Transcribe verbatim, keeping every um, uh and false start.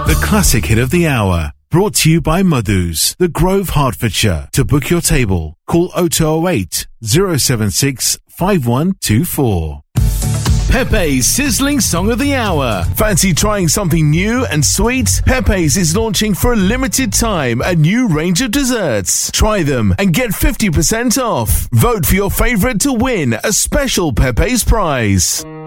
The classic hit of the hour. Brought to you by Madhu's, The Grove, Hertfordshire. To book your table, call oh two oh eight, oh seven six, five one two four. Pepe's Sizzling Song of the Hour. Fancy trying something new and sweet? Pepe's is launching for a limited time a new range of desserts. Try them and get fifty percent off. Vote for your favourite to win a special Pepe's prize.